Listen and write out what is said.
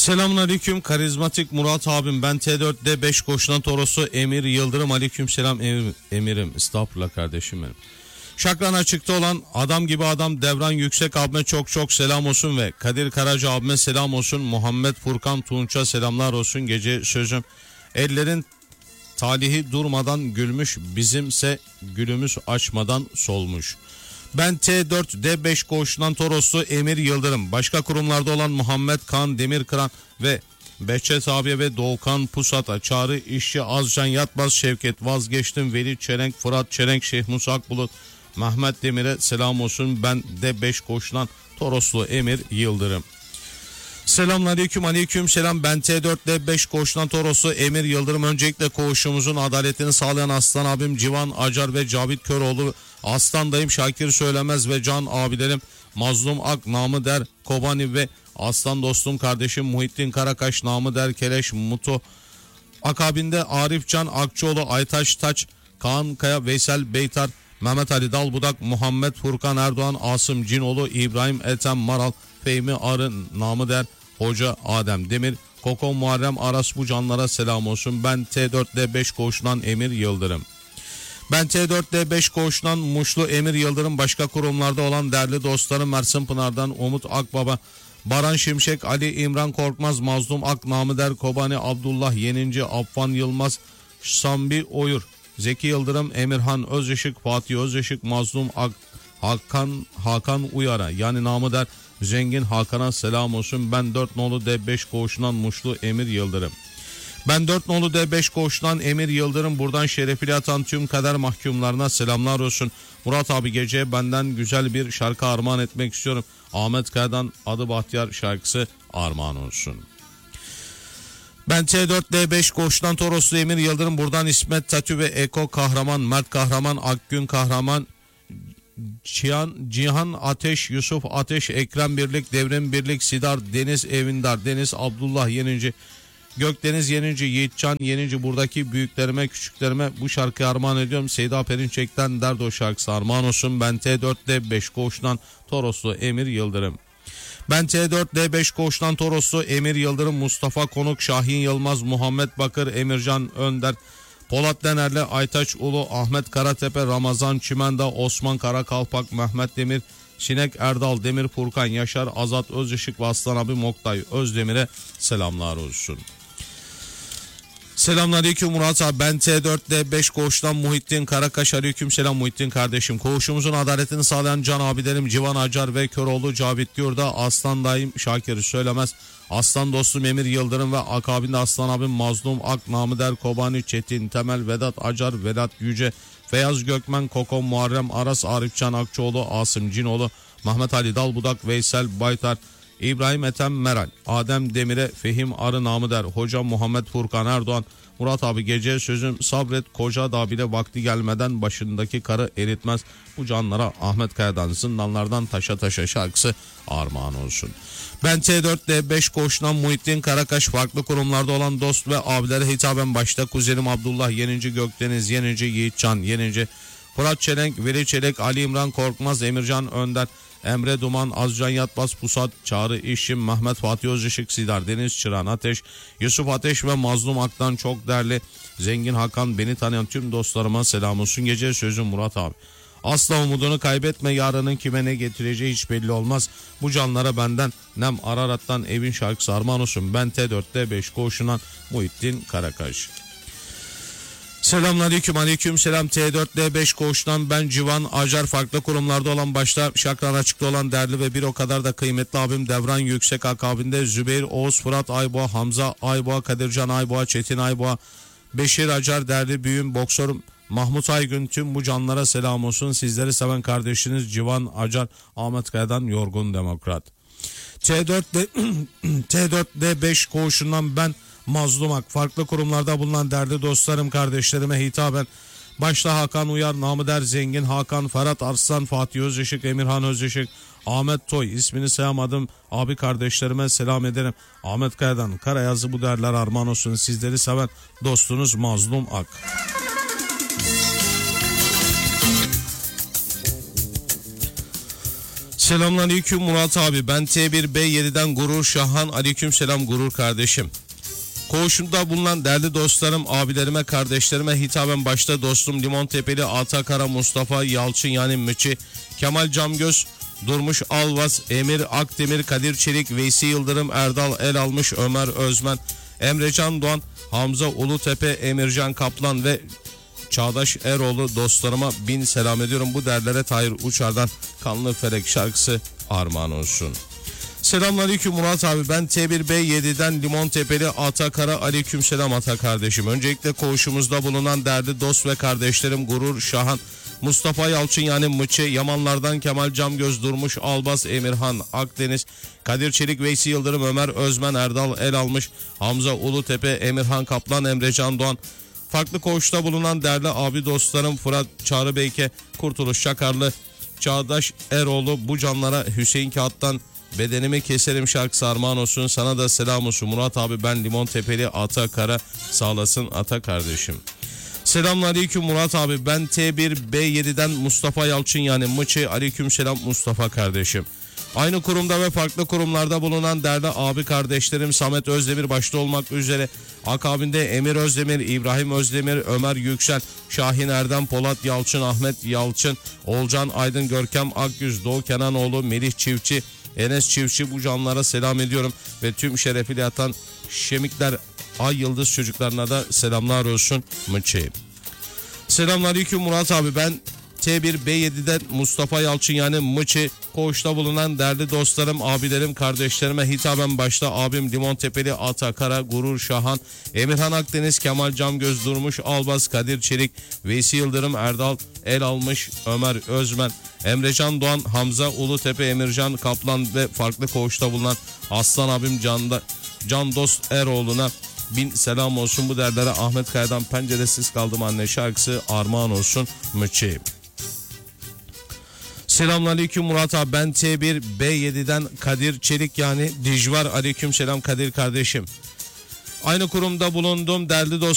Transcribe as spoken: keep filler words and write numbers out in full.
Selamünaleyküm karizmatik Murat abim, ben T dört D beş koşulan Toros'u Emir Yıldırım. Aleyküm selam emir, emirim. Estağfurullah kardeşim benim. Şakran açıkta olan adam gibi adam Devran Yüksek abime çok çok selam olsun ve Kadir Karaca abime selam olsun. Muhammed Furkan Tunç'a selamlar olsun. Gece sözüm ellerin talihi durmadan gülmüş, bizimse gülümüz açmadan solmuş. Ben T dört D beş koğuşundan Toroslu Emir Yıldırım. Başka kurumlarda olan Muhammed Kan Demirkıran ve Behçet abi ve Doğukan Pusat'a, Çağrı İşçi, Azcan Yatmaz, Şevket Vazgeçtim, Veli Çelenk, Fırat Çelenk, Şeyh Musa Akbulut, Mehmet Demir'e selam olsun. Ben D beş koğuşundan Toroslu Emir Yıldırım. Selamünaleyküm, aleyküm selam. Ben T dört D beş koğuşundan Toroslu Emir Yıldırım. Öncelikle koğuşumuzun adaletini sağlayan aslan abim Civan Acar ve Cavit Köroğlu, aslan dayım Şakir Söylemez ve can abilerim Mazlum Ak, namı der Kobani ve aslan dostum kardeşim Muhittin Karakaş, namı der Keleş Mutu. Akabinde Arif Can Akçoğlu, Aytaş Taç, Kaan Kaya, Veysel Beytar, Mehmet Ali Dalbudak, Muhammed Furkan Erdoğan, Asım Cinoğlu, İbrahim Ethem Maral, Fehmi Arı, namı der Hoca Adem Demir, Koko Muharrem Aras, bu canlara selam olsun. Ben T dört D beş koğuşundan Emir Yıldırım. Ben T dört D beş koğuşundan Muşlu Emir Yıldırım. Başka kurumlarda olan değerli dostlarım Mersin Pınar'dan Umut Akbaba, Baran Şimşek, Ali İmran Korkmaz, Mazlum Ak, namı der Kobani, Abdullah Yeninci, Affan Yılmaz, Sambi Oyur, Zeki Yıldırım, Emirhan Özışık, Fatih Özışık, Mazlum Ak, Hakan Hakan Uyar'a, yani namı der Zengin Hakan'a selam olsun. Ben dört nolu D beş koğuşundan Muşlu Emir Yıldırım. Ben dört nolu D beş koğuşundan Emir Yıldırım. Buradan şerefli atan tüm kader mahkumlarına selamlar olsun. Murat abi, geceye benden güzel bir şarkı armağan etmek istiyorum. Ahmet Kaya'dan Adı Bahtiyar şarkısı armağan olsun. Ben T dört D beş koğuşundan Toroslu Emir Yıldırım. Buradan İsmet Tatü ve Eko Kahraman, Mert Kahraman, Akgün Kahraman, Cihan, Cihan Ateş, Yusuf Ateş, Ekrem Birlik, Devrim Birlik, Sidar, Deniz Evindar, Deniz Abdullah Yeninci, Gökdeniz Yeninci, Yiğitcan Yeninci, buradaki büyüklerime küçüklerime bu şarkıyı armağan ediyorum. Seyda Perinçek'ten Derdo şarkısı armağan olsun. Ben T dört D beş koğuşundan Toroslu Emir Yıldırım. Ben T dört D beş koğuşundan Toroslu Emir Yıldırım. Mustafa Konuk, Şahin Yılmaz, Muhammed Bakır, Emircan Önder, Polat Denerli, Aytaç Ulu, Ahmet Karatepe, Ramazan Çimenda, Osman Karakalpak, Mehmet Demir, Sinek Erdal, Demir Furkan Yaşar, Azat Özışık ve Aslan abi Moktay Özdemir'e selamlar olsun. Selamünaleyküm Murat abi, ben T dört D beş koğuştan Muhittin Karakaş. Aleyküm selam Muhittin kardeşim. Koğuşumuzun adaletini sağlayan can abilerim Civan Acar ve Köroğlu Cavit Diyor'da, aslan dayım Şakir Söylemez, aslan dostum Emir Yıldırım ve akabinde aslan abim Mazlum Ak, namı der Kobani, Çetin Temel, Vedat Acar, Vedat Yüce, Feyyaz Gökmen, Koko Muharrem Aras, Arifcan Akçoğlu, Asım Cinoğlu, Mehmet Ali Dalbudak, Veysel Baytar, İbrahim Ethem Meral, Adem Demir'e, Fehim Arı, namı der Hoca Muhammed Furkan Erdoğan. Murat abi, gece sözüm sabret koca da bile vakti gelmeden başındaki karı eritmez. Bu canlara Ahmet Kaya'dan Zindanlardan Taşa Taşa şarkısı armağan olsun. Ben T dört D beş koğuşundan Muhittin Karakaş. Farklı kurumlarda olan dost ve abilere hitaben başta kuzenim Abdullah Yeninci, Gökdeniz Yeninci, Yiğitcan Yeninci, Fırat Çelenk, Veli Çelenk, Ali İmran Korkmaz, Emircan Önder, Emre Duman, Azcan Yatmaz, Pusat, Çağrı İşim, Mehmet Fatih Özışık, Sidar, Deniz Çıran Ateş, Yusuf Ateş ve Mazlum Ak'tan çok değerli Zengin Hakan, beni tanıyan tüm dostlarıma selam olsun. Gece sözüm Murat abi. Asla umudunu kaybetme, yarının kime ne getireceği hiç belli olmaz. Bu canlara benden Nem Ararat'tan evin şarkısı armağan olsun. Ben T dört D beş koğuşundan Muhittin Karakaş. Selamünaleyküm, aleyküm selam. T dört D beş koğuştan ben Civan Acar. Farklı kurumlarda olan başta Şakran açıkta olan değerli ve bir o kadar da kıymetli abim Devran Yüksek, akabinde Zübeyir Oğuz, Fırat Ayboğa, Hamza Ayboğa, Kadircan Ayboğa, Çetin Ayboğa, Beşir Acar, değerli büyüğüm boksör Mahmut Aygün, tüm bu canlara selam olsun. Sizleri seven kardeşiniz Civan Acar, Ahmet Kaya'dan Yorgun Demokrat. T dört D T dört D beş koğuşundan ben Mazlum Ak. Farklı kurumlarda bulunan değerli dostlarım kardeşlerime hitaben başta Hakan Uyar, namı der Zengin Hakan, Ferhat Arslan, Fatih Özışık, Emirhan Özışık, Ahmet Toy, ismini sayamadım abi kardeşlerime selam ederim. Ahmet Kaya'dan Karayazı bu değerler armağan olsun. Sizleri seven dostunuz Mazlum Ak. Selamünaleyküm Murat abi, ben T bir B yedi'den Gurur Şahan. Aleykümselam Gurur kardeşim. Koğuşumda bulunan değerli dostlarım, abilerime, kardeşlerime hitaben başta dostum Limon Tepeli, Atakara, Mustafa Yalçın yani Müçi, Kemal Camgöz, Durmuş Alvaz, Emir Akdemir, Kadir Çelik, Veysi Yıldırım, Erdal El Almış, Ömer Özmen, Emrecan Doğan, Hamza Ulutepe, Emircan Kaplan ve Çağdaş Eroğlu dostlarıma bin selam ediyorum. Bu derlere Tahir Uçar'dan Kanlı Felek şarkısı armağan olsun. Selamünaleyküm Murat abi, ben T bir B yedi'den Limon Tepeli, Atakara. Aleykümselam Ata kardeşim. Öncelikle koğuşumuzda bulunan değerli dost ve kardeşlerim Gurur Şahan, Mustafa Yalçın yani Mıçı, Yamanlardan Kemal Camgöz, Durmuş Albaz, Emirhan Akdeniz, Kadir Çelik, Veysi Yıldırım, Ömer Özmen, Erdal El Almış, Hamza Ulutepe, Emirhan Kaplan, Emrecan Doğan, farklı koğuşta bulunan değerli abi dostlarım Fırat Çağrıbeyke, Kurtuluş Çakarlı, Çağdaş Eroğlu, bu canlara Hüseyin Kağıt'tan bedenimi keserim şarkısı armağan olsun. Sana da selam olsun Murat abi, ben Limon Tepeli, Atakara, sağ olasın Ata kardeşim. Selamünaleyküm Murat abi, ben T bir B yedi'den Mustafa Yalçın yani Mıçı. Aleykümselam Mustafa kardeşim. Aynı kurumda ve farklı kurumlarda bulunan değerli abi kardeşlerim Samet Özdemir başta olmak üzere akabinde Emir Özdemir, İbrahim Özdemir, Ömer Yüksel, Şahin Erdem, Polat Yalçın, Ahmet Yalçın, Olcan Aydın, Görkem Akgüz, Doğu Kenanoğlu, Melih Çiftçi, Enes Çiftçi, bu canlara selam ediyorum ve tüm şerefiyle yatan Şemikler Ay Yıldız çocuklarına da selamlar olsun Mıçı. Selamünaleyküm Murat abi, ben T bir B yedi'den Mustafa Yalçın yani Mıçı. Koğuşta bulunan değerli dostlarım, abilerim, kardeşlerime hitaben başta abim Limon Tepeli, Atakara, Gurur Şahan, Emirhan Akdeniz, Kemal Camgöz, Durmuş Albaz, Kadir Çelik, Veysi Yıldırım, Erdal El Almış, Ömer Özmen, Emrecan Doğan, Hamza Ulutepe, Emircan Kaplan ve farklı koğuşta bulunan Aslan abim Can'da, Can Dost Eroğlu'na bin selam olsun. Bu derlere Ahmet Kaya'dan Penceresiz Kaldım Anne şarkısı armağan olsun Mıçı. Selamünaleyküm Murat abi, ben T bir B yedi'den Kadir Çelik yani Dijvar. Aleykümselam Kadir kardeşim. Aynı kurumda bulunduğum değerli dostum